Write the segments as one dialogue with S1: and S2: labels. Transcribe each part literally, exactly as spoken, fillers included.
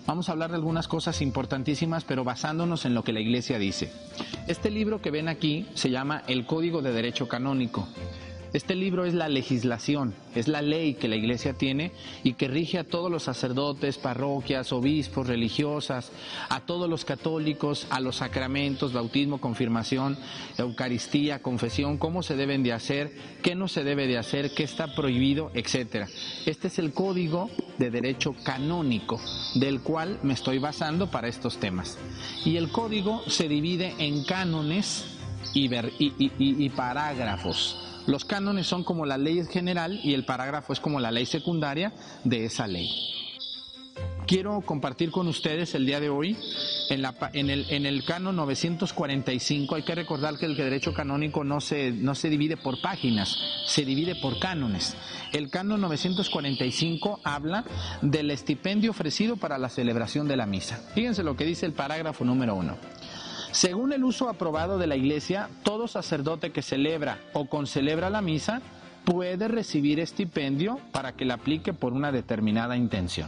S1: Vamos a hablar de algunas cosas importantísimas, pero basándonos en lo que la Iglesia dice. Este libro que ven aquí se llama El Código de Derecho Canónico. Este libro es la legislación, es la ley que la Iglesia tiene y que rige a todos los sacerdotes, parroquias, obispos, religiosas, a todos los católicos, a los sacramentos, bautismo, confirmación, Eucaristía, confesión, cómo se deben de hacer, qué no se debe de hacer, qué está prohibido, etcétera. Este es el Código de Derecho Canónico, del cual me estoy basando para estos temas. Y el código se divide en cánones y, ver, y, y, y, y parágrafos. Los cánones son como la ley general y el parágrafo es como la ley secundaria de esa ley. Quiero compartir con ustedes el día de hoy, en, la, en, el, en el canon novecientos cuarenta y cinco, hay que recordar que el derecho canónico no se, no se divide por páginas, se divide por cánones. El canon novecientos cuarenta y cinco habla del estipendio ofrecido para la celebración de la misa. Fíjense lo que dice el parágrafo número uno. Según el uso aprobado de la Iglesia, todo sacerdote que celebra o concelebra la misa puede recibir estipendio para que la aplique por una determinada intención.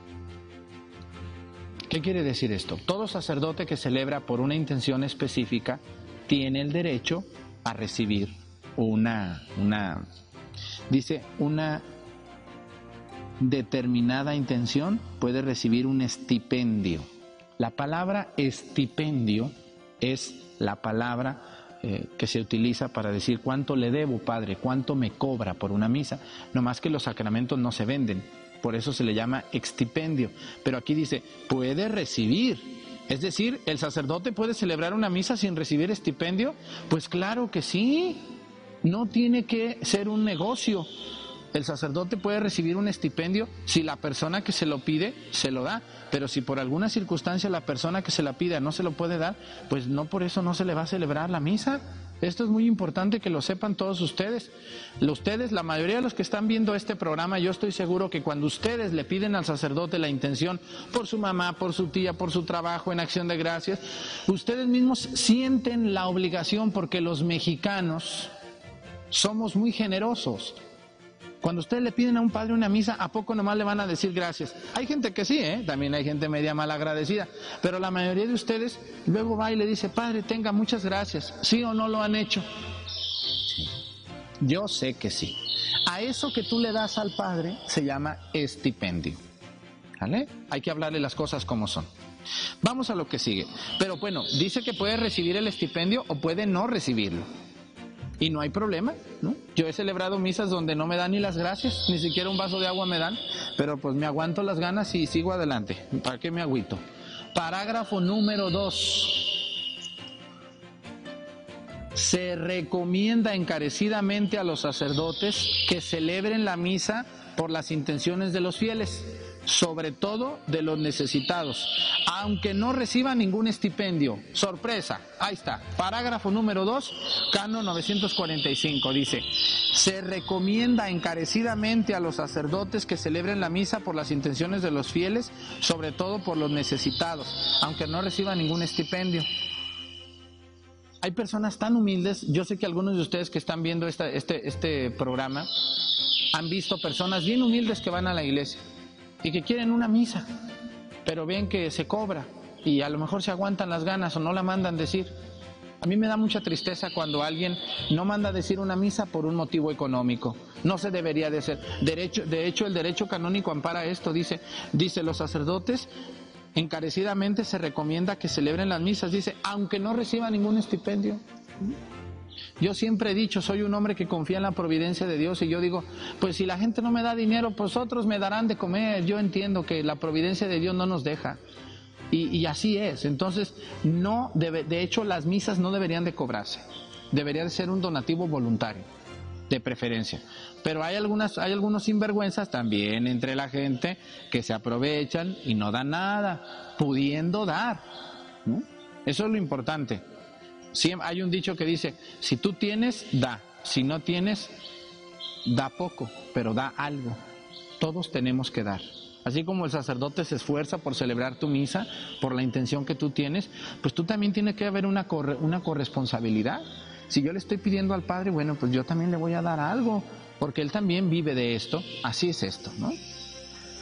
S1: ¿Qué quiere decir esto? Todo sacerdote que celebra por una intención específica tiene el derecho a recibir una, una, dice, una determinada intención, puede recibir un estipendio. La palabra estipendio es la palabra eh, que se utiliza para decir cuánto le debo, Padre, cuánto me cobra por una misa. No más que los sacramentos no se venden, por eso se le llama extipendio. Pero aquí dice, puede recibir. Es decir, ¿el sacerdote puede celebrar una misa sin recibir estipendio? Pues claro que sí. No tiene que ser un negocio. El sacerdote puede recibir un estipendio si la persona que se lo pide se lo da, pero si por alguna circunstancia la persona que se la pida no se lo puede dar, pues no por eso no se le va a celebrar la misa. Esto es muy importante que lo sepan todos ustedes. Ustedes, la mayoría de los que están viendo este programa, yo estoy seguro que cuando ustedes le piden al sacerdote la intención por su mamá, por su tía, por su trabajo en acción de gracias, ustedes mismos sienten la obligación porque los mexicanos somos muy generosos. Cuando ustedes le piden a un padre una misa, ¿a poco nomás le van a decir gracias? Hay gente que sí, ¿eh? También hay gente media mal agradecida, pero la mayoría de ustedes luego va y le dice, Padre, tenga muchas gracias. ¿Sí o no lo han hecho? Sí. Yo sé que sí. A eso que tú le das al Padre se llama estipendio. ¿Vale? Hay que hablarle las cosas como son. Vamos a lo que sigue. Pero bueno, dice que puede recibir el estipendio o puede no recibirlo. Y no hay problema, ¿no? Yo he celebrado misas donde no me dan ni las gracias, ni siquiera un vaso de agua me dan, pero pues me aguanto las ganas y sigo adelante. ¿Para qué me agüito? Parágrafo número dos. Se recomienda encarecidamente a los sacerdotes que celebren la misa por las intenciones de los fieles, sobre todo de los necesitados, aunque no reciba ningún estipendio. Sorpresa, ahí está, parágrafo número dos, canon novecientos cuarenta y cinco, dice, se recomienda encarecidamente a los sacerdotes que celebren la misa por las intenciones de los fieles, sobre todo por los necesitados, aunque no reciba ningún estipendio. Hay personas tan humildes, yo sé que algunos de ustedes que están viendo esta, este, este programa han visto personas bien humildes que van a la iglesia y que quieren una misa, pero ven que se cobra y a lo mejor se aguantan las ganas o no la mandan decir. A mí me da mucha tristeza cuando alguien no manda decir una misa por un motivo económico. No se debería de hacer. Derecho, de hecho, el derecho canónico ampara esto. Dice, dice los sacerdotes encarecidamente se recomienda que celebren las misas. Dice, aunque no reciba ningún estipendio. Yo siempre he dicho, soy un hombre que confía en la providencia de Dios y yo digo, pues si la gente no me da dinero, pues otros me darán de comer. Yo entiendo que la providencia de Dios no nos deja y, y así es. Entonces, no debe, de hecho, las misas no deberían de cobrarse. Debería de ser un donativo voluntario, de preferencia. Pero hay algunas, hay algunos sinvergüenzas también entre la gente que se aprovechan y no dan nada, pudiendo dar, ¿no? Eso es lo importante. Sí, hay un dicho que dice, si tú tienes, da. Si no tienes, da poco, pero da algo. Todos tenemos que dar. Así como el sacerdote se esfuerza por celebrar tu misa, por la intención que tú tienes, pues tú también tienes que haber una, corre, una corresponsabilidad. Si yo le estoy pidiendo al Padre, bueno, pues yo también le voy a dar algo, porque Él también vive de esto. Así es esto, ¿no?